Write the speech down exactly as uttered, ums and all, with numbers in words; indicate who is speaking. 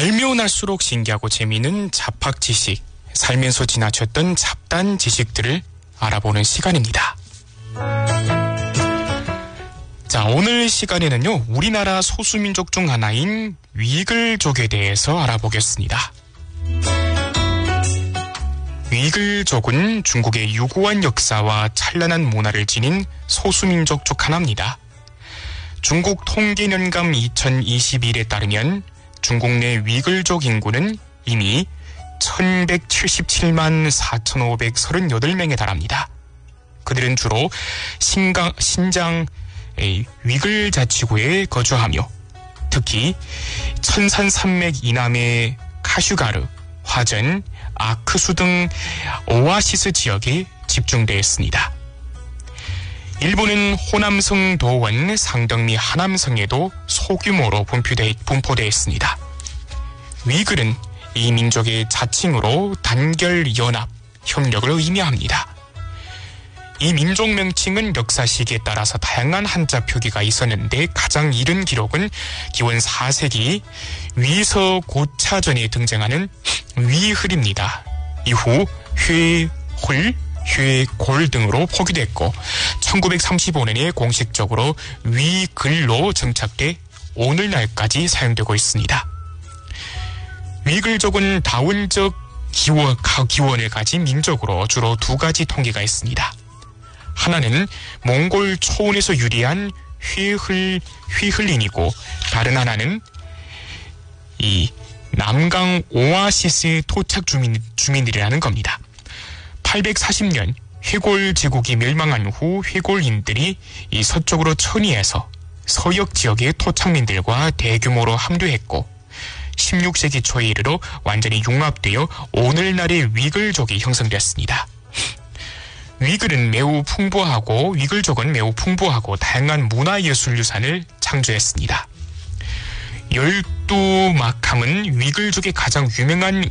Speaker 1: 알면 알수록 신기하고 재미있는 잡학 지식, 살면서 지나쳤던 잡다한 지식들을 알아보는 시간입니다. 자, 오늘 시간에는요, 우리나라 소수민족 중 하나인 위글족에 대해서 알아보겠습니다. 위글족은 중국의 유구한 역사와 찬란한 문화를 지닌 소수민족 중 하나입니다. 중국 통계년감 이천이십일에 따르면 중국 내 위글족 인구는 이미 천백칠십칠만 사천오백삼십팔 명에 달합니다. 그들은 주로 신강, 신장 위글 자치구에 거주하며 특히 천산산맥 이남의 카슈가르, 화전, 아크수 등 오아시스 지역에 집중되어 있습니다. 일본은 호남성 도원, 상덕리 하남성에도 소규모로 분포되어, 분포되어 있습니다. 위글은 이 민족의 자칭으로 단결, 연합, 협력을 의미합니다. 이 민족 명칭은 역사 시기에 따라서 다양한 한자 표기가 있었는데 가장 이른 기록은 기원 사 세기 위서 고차전에 등장하는 위흘입니다. 이후 회홀, 회골 등으로 포기됐고 천구백삼십오 년에 공식적으로 위글로 정착돼 오늘날까지 사용되고 있습니다. 위글족은 다원적 기원, 기원을 가진 민족으로 주로 두 가지 통계가 있습니다. 하나는 몽골 초원에서 유래한 휘흘, 휘흘린이고 다른 하나는 이 남강 오아시스 토착 주민, 주민들이라는 겁니다. 팔백사십 년 회골 제국이 멸망한 후 회골인들이 이 서쪽으로 천위해서 서역 지역의 토착민들과 대규모로 함류했고 십육 세기 초에 이르러 완전히 융합되어 오늘날의 위글족이 형성됐습니다. 위글은 매우 풍부하고 위글족은 매우 풍부하고 다양한 문화예술 유산을 창조했습니다. 열두 마캄은 위글족의 가장 유명한